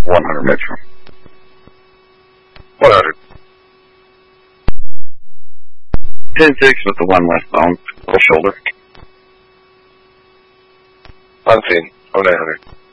100 Metro. 100. 10-6 with the one westbound, full shoulder. Unseen. 0900.